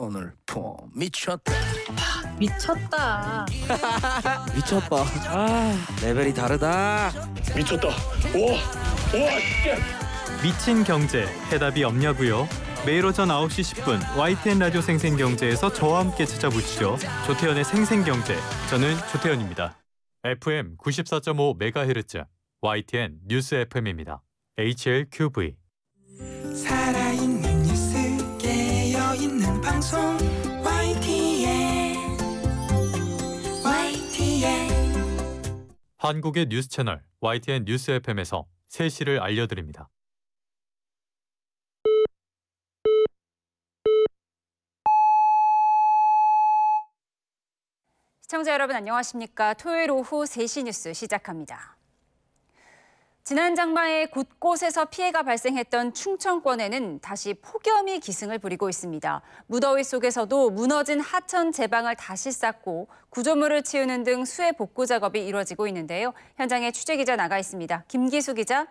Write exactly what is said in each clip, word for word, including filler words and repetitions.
오늘 폼 미쳤다. 미쳤다. 미쳤다. 아, 레벨이 다르다. 미쳤다. 우와, 우와, 진짜. 미친 경제, 해답이 없냐고요? 매일 오전 아홉 시 십 분 와이티엔 라디오 생생경제에서 저와 함께 찾아보시죠. 조태현의 생생경제, 저는 조태현입니다. 에프엠 구십사 점 오 메가헤르츠 와이티엔 뉴스 에프엠입니다. 에이치엘큐브이. 살아있는 뉴스 깨어있는 방송 와이티엔 와이티엔 한국의 뉴스 채널 와이티엔 뉴스 에프엠에서 세 시를 알려드립니다. 시청자 여러분 안녕하십니까? 토요일 오후 세 시 뉴스 시작합니다. 지난 장마에 곳곳에서 피해가 발생했던 충청권에는 다시 폭염이 기승을 부리고 있습니다. 무더위 속에서도 무너진 하천 제방을 다시 쌓고 구조물을 치우는 등 수해 복구 작업이 이루어지고 있는데요. 현장에 취재기자 나가 있습니다. 김기수 기자.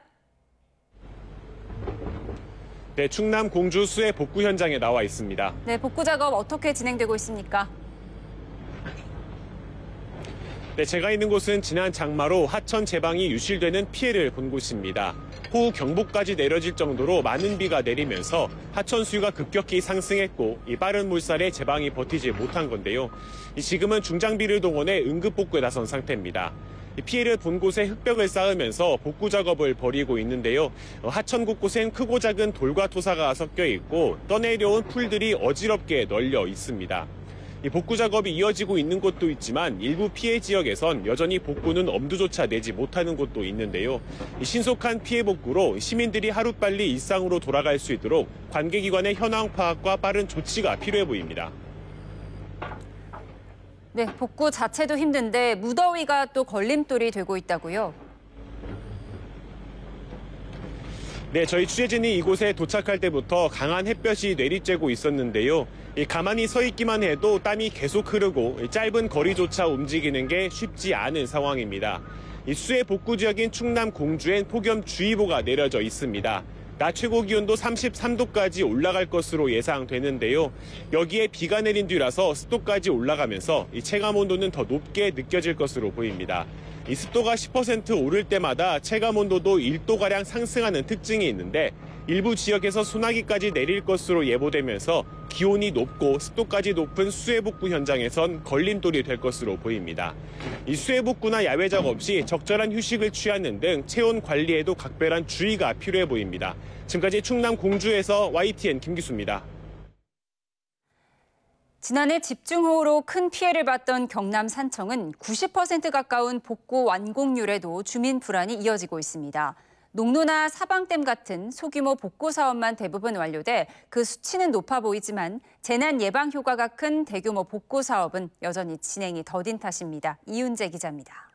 네, 충남 공주 수해 복구 현장에 나와 있습니다. 네, 복구 작업 어떻게 진행되고 있습니까? 네, 제가 있는 곳은 지난 장마로 하천 제방이 유실되는 피해를 본 곳입니다. 호우 경보까지 내려질 정도로 많은 비가 내리면서 하천 수유가 급격히 상승했고 이 빠른 물살에 제방이 버티지 못한 건데요. 지금은 중장비를 동원해 응급 복구에 나선 상태입니다. 피해를 본 곳에 흙벽을 쌓으면서 복구 작업을 벌이고 있는데요. 하천 곳곳엔 크고 작은 돌과 토사가 섞여 있고 떠내려온 풀들이 어지럽게 널려 있습니다. 이 복구 작업이 이어지고 있는 곳도 있지만 일부 피해 지역에선 여전히 복구는 엄두조차 내지 못하는 곳도 있는데요. 이 신속한 피해 복구로 시민들이 하루빨리 일상으로 돌아갈 수 있도록 관계기관의 현황 파악과 빠른 조치가 필요해 보입니다. 네, 복구 자체도 힘든데 무더위가 또 걸림돌이 되고 있다고요? 네, 저희 취재진이 이곳에 도착할 때부터 강한 햇볕이 내리쬐고 있었는데요. 가만히 서 있기만 해도 땀이 계속 흐르고 짧은 거리조차 움직이는 게 쉽지 않은 상황입니다. 수해 복구 지역인 충남 공주엔 폭염주의보가 내려져 있습니다. 낮 최고 기온도 삼십삼 도까지 올라갈 것으로 예상되는데요. 여기에 비가 내린 뒤라서 습도까지 올라가면서 이 체감 온도는 더 높게 느껴질 것으로 보입니다. 이 습도가 십 퍼센트 오를 때마다 체감 온도도 일 도가량 상승하는 특징이 있는데 일부 지역에서 소나기까지 내릴 것으로 예보되면서 기온이 높고 습도까지 높은 수해 복구 현장에선 걸림돌이 될 것으로 보입니다. 이 수해 복구나 야외 작업 시 적절한 휴식을 취하는 등 체온 관리에도 각별한 주의가 필요해 보입니다. 지금까지 충남 공주에서 와이티엔 김기수입니다. 지난해 집중호우로 큰 피해를 봤던 경남 산청은 구십 퍼센트 가까운 복구 완공률에도 주민 불안이 이어지고 있습니다. 농로나 사방댐 같은 소규모 복구 사업만 대부분 완료돼 그 수치는 높아 보이지만 재난 예방 효과가 큰 대규모 복구 사업은 여전히 진행이 더딘 탓입니다. 이윤재 기자입니다.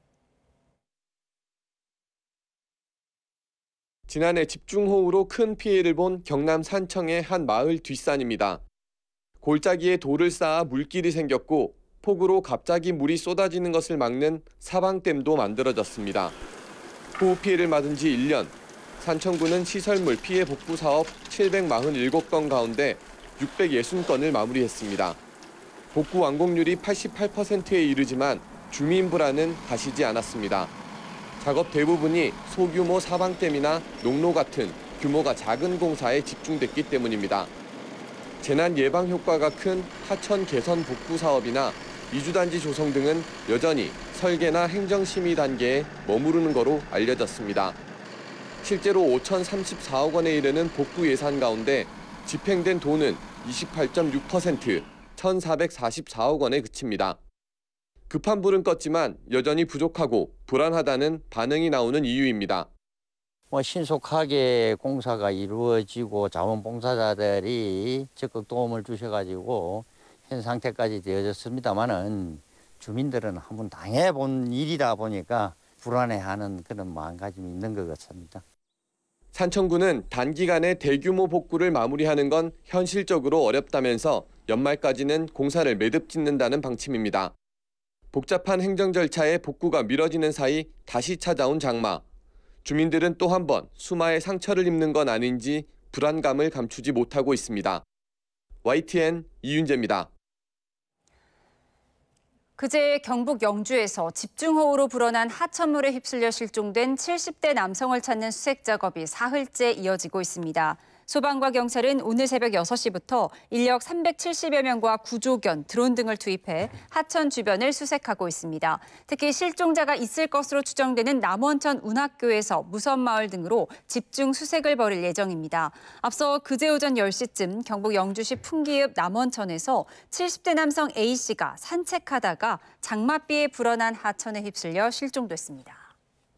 지난해 집중호우로 큰 피해를 본 경남 산청의 한 마을 뒷산입니다. 골짜기에 돌을 쌓아 물길이 생겼고 폭우로 갑자기 물이 쏟아지는 것을 막는 사방댐도 만들어졌습니다. 호우 피해를 맞은 지 일 년, 산청구는 시설물 피해 복구 사업 칠백사십칠 건 가운데 육백육십 건을 마무리했습니다. 복구 완공률이 팔십팔 퍼센트에 이르지만 주민 불안은 가시지 않았습니다. 작업 대부분이 소규모 사방댐이나 농로 같은 규모가 작은 공사에 집중됐기 때문입니다. 재난 예방 효과가 큰 하천 개선 복구 사업이나 이주단지 조성 등은 여전히 설계나 행정심의 단계에 머무르는 거로 알려졌습니다. 실제로 오천삼십사억 원에 이르는 복구 예산 가운데 집행된 돈은 이십팔 점 육 퍼센트, 천사백사십사억 원에 그칩니다. 급한 불은 껐지만 여전히 부족하고 불안하다는 반응이 나오는 이유입니다. 뭐 신속하게 공사가 이루어지고 자원봉사자들이 적극 도움을 주셔가지고 현 상태까지 되어졌습니다만은 주민들은 한번 당해본 일이다 보니까 불안해하는 그런 마음가짐이 있는 것 같습니다. 산청구는 단기간에 대규모 복구를 마무리하는 건 현실적으로 어렵다면서 연말까지는 공사를 매듭 짓는다는 방침입니다. 복잡한 행정 절차에 복구가 미뤄지는 사이 다시 찾아온 장마. 주민들은 또 한 번 수마의 상처를 입는 건 아닌지 불안감을 감추지 못하고 있습니다. 와이티엔 이윤재입니다. 그제 경북 영주에서 집중호우로 불어난 하천물에 휩쓸려 실종된 칠십 대 남성을 찾는 수색 작업이 사흘째 이어지고 있습니다. 소방과 경찰은 오늘 새벽 여섯 시부터 인력 삼백칠십여 명과 구조견, 드론 등을 투입해 하천 주변을 수색하고 있습니다. 특히 실종자가 있을 것으로 추정되는 남원천 운학교에서 무선마을 등으로 집중 수색을 벌일 예정입니다. 앞서 그제 오전 열 시쯤 경북 영주시 풍기읍 남원천에서 칠십 대 남성 A씨가 산책하다가 장맛비에 불어난 하천에 휩쓸려 실종됐습니다.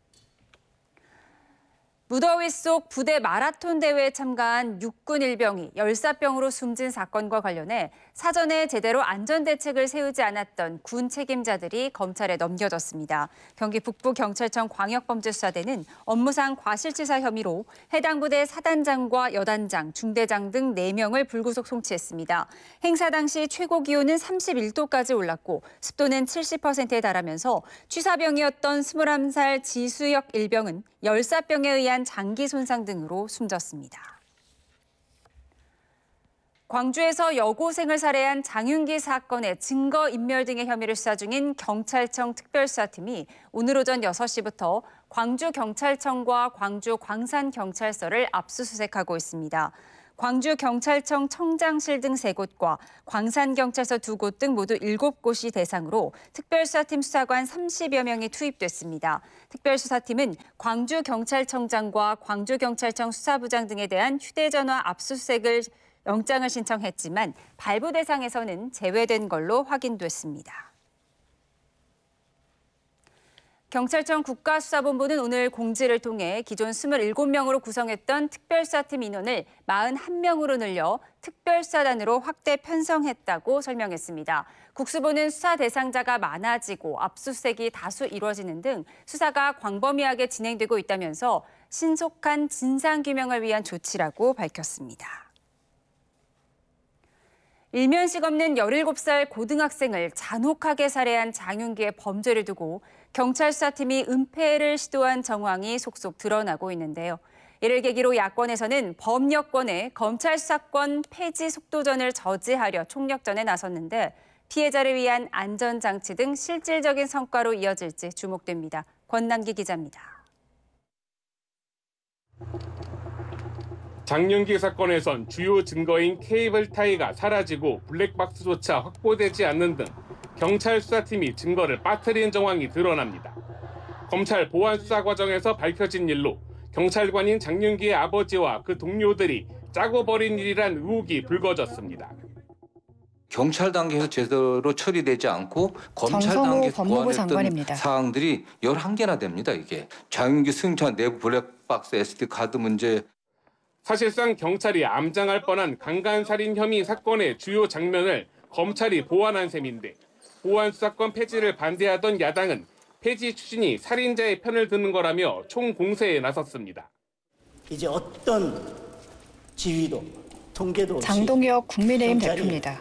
무더위 속 부대 마라톤 대회에 참가한 육군 일병이 열사병으로 숨진 사건과 관련해 사전에 제대로 안전대책을 세우지 않았던 군 책임자들이 검찰에 넘겨졌습니다. 경기 북부경찰청 광역범죄수사대는 업무상 과실치사 혐의로 해당 부대 사단장과 여단장, 중대장 등 네 명을 불구속 송치했습니다. 행사 당시 최고 기온은 삼십일 도까지 올랐고 습도는 칠십 퍼센트에 달하면서 취사병이었던 스물한 살 지수혁 일병은 열사병에 의한 장기 손상 등으로 숨졌습니다. 광주에서 여고생을 살해한 장윤기 사건의 증거인멸 등의 혐의를 수사 중인 경찰청 특별수사팀이 오늘 오전 여섯 시부터 광주경찰청과 광주광산경찰서를 압수수색하고 있습니다. 광주경찰청 청장실 등 세 곳과 광산경찰서 두 곳 등 모두 일곱 곳이 대상으로 특별수사팀 수사관 삼십여 명이 투입됐습니다. 특별수사팀은 광주경찰청장과 광주경찰청 수사부장 등에 대한 휴대전화 압수수색을 영장을 신청했지만 발부 대상에서는 제외된 걸로 확인됐습니다. 경찰청 국가수사본부는 오늘 공지를 통해 기존 이십칠 명으로 구성했던 특별수사팀 인원을 사십일 명으로 늘려 특별수사단으로 확대 편성했다고 설명했습니다. 국수본은 수사 대상자가 많아지고 압수수색이 다수 이루어지는 등 수사가 광범위하게 진행되고 있다면서 신속한 진상규명을 위한 조치라고 밝혔습니다. 일면식 없는 열일곱 살 고등학생을 잔혹하게 살해한 장윤기의 범죄를 두고 경찰 수사팀이 은폐를 시도한 정황이 속속 드러나고 있는데요. 이를 계기로 야권에서는 범여권의 검찰 수사권 폐지 속도전을 저지하려 총력전에 나섰는데 피해자를 위한 안전장치 등 실질적인 성과로 이어질지 주목됩니다. 권남기 기자입니다. 장윤기 사건에선 주요 증거인 케이블 타이가 사라지고 블랙박스조차 확보되지 않는 등 경찰 수사팀이 증거를 빠뜨린 정황이 드러납니다. 검찰 보안 수사 과정에서 밝혀진 일로 경찰관인 장윤기의 아버지와 그 동료들이 짜고 벌인 일이란 의혹이 불거졌습니다. 경찰 단계에서 제대로 처리되지 않고 검찰 단계에서 보완했던 사항들이 열한 개나 됩니다. 이게 장윤기 승차 내부 블랙박스 에스디 카드 문제. 사실상 경찰이 암장할 뻔한 강간살인 혐의 사건의 주요 장면을 검찰이 보완한 셈인데 보안 수사권 폐지를 반대하던 야당은 폐지 추진이 살인자의 편을 드는 거라며 총공세에 나섰습니다. 이제 어떤 지위도 통계도 없이 장동혁 국민의힘 대표입니다.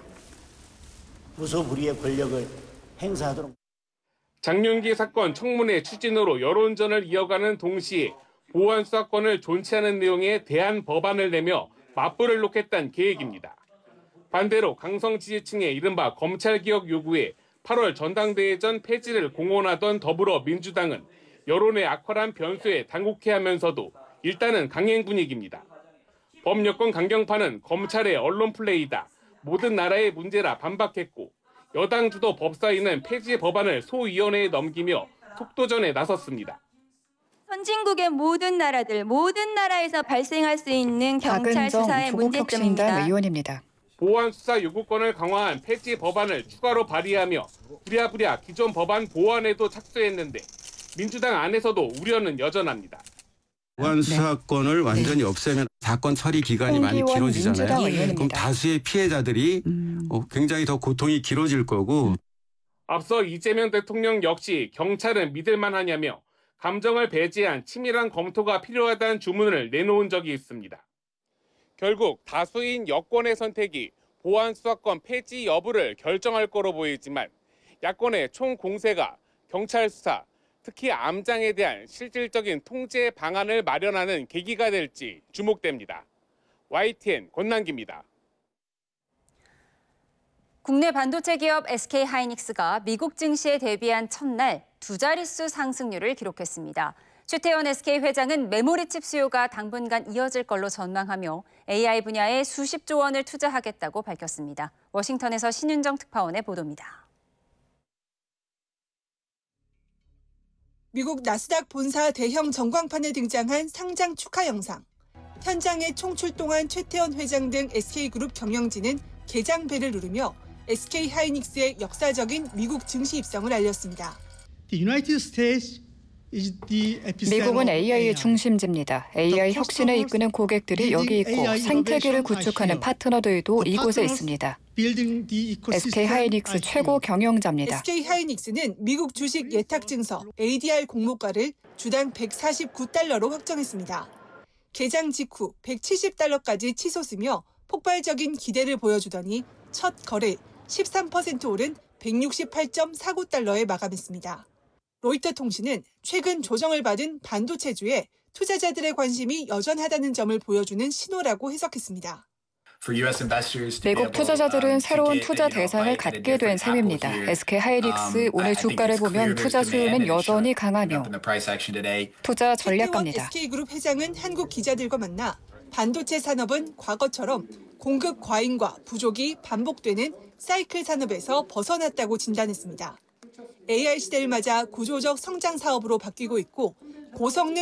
무소불위의 권력을 행사하도록. 장윤기 사건 청문회 추진으로 여론전을 이어가는 동시에 보안 수사권을 존치하는 내용의 대안 법안을 내며 맞불을 놓겠다는 계획입니다. 반대로 강성 지지층의 이른바 검찰개혁 요구에 팔월 전당대회 전 폐지를 공언하던 더불어민주당은 여론의 악화란 변수에 당혹해하면서도 일단은 강행 분위기입니다. 범여권 강경파는 검찰의 언론 플레이다, 모든 나라의 문제라 반박했고 여당 주도 법사위는 폐지 법안을 소위원회에 넘기며 속도전에 나섰습니다. 선진국의 모든 나라들, 모든 나라에서 발생할 수 있는 경찰 수사의 문제점입니다. 의원입니다. 보안 수사 요구권을 강화한 폐지 법안을 추가로 발의하며 부랴부랴 기존 법안 보완에도 착수했는데 민주당 안에서도 우려는 여전합니다. 보안 수사권을 네. 완전히 없애면 사건 처리 기간이 많이 길어지잖아요. 그럼 다수의 피해자들이 음. 굉장히 더 고통이 길어질 거고. 앞서 이재명 대통령 역시 경찰은 믿을 만하냐며 감정을 배제한 치밀한 검토가 필요하다는 주문을 내놓은 적이 있습니다. 결국 다수인 여권의 선택이 보안 수사권 폐지 여부를 결정할 거로 보이지만 야권의 총공세가 경찰 수사, 특히 암장에 대한 실질적인 통제 방안을 마련하는 계기가 될지 주목됩니다. 와이티엔 권남기입니다. 국내 반도체 기업 에스케이하이닉스가 미국 증시에 대비한 첫날 두 자릿수 상승률을 기록했습니다. 최태원 에스케이 회장은 메모리 칩 수요가 당분간 이어질 걸로 전망하며 에이아이 분야에 수십조 원을 투자하겠다고 밝혔습니다. 워싱턴에서 신윤정 특파원의 보도입니다. 미국 나스닥 본사 대형 전광판에 등장한 상장 축하 영상. 현장에 총출동한 최태원 회장 등 에스케이그룹 경영진은 개장벨을 누르며 에스케이하이닉스의 역사적인 미국 증시 입성을 알렸습니다. The United States is the epicenter 미국은 of 에이아이의 중심지입니다. 에이아이 혁신을 이끄는 고객들이 여기 있고 생태계를 구축하는 파트너들도 이곳에 있습니다. 에스케이하이닉스 최고 경영자입니다. 에스케이하이닉스는 미국 주식 예탁증서 에이디알 공모가를 주당 백사십구 달러로 확정했습니다. 개장 직후 백칠십 달러까지 치솟으며 폭발적인 기대를 보여주더니 첫 거래 십삼 퍼센트 오른 백육십팔 점 사구 달러에 마감했습니다. 로이터 통신은 최근 조정을 받은 반도체주에 투자자들의 관심이 여전하다는 점을 보여주는 신호라고 해석했습니다. 미국 투자자들은 새로운 투자 대상을 갖게 된 셈입니다. 에스케이하이닉스 오늘 주가를 보면 투자 수요는 여전히 강하며 투자 전략가입니다. 에스케이그룹 회장은 한국 기자들과 만나 반도체 산업은 과거처럼 공급 과잉과 부족이 반복되는 사이클 산업에서 벗어났다고 진단했습니다. 에이아이 시대를 맞아 구조적 성장 사업으로 바뀌고 있고 고성능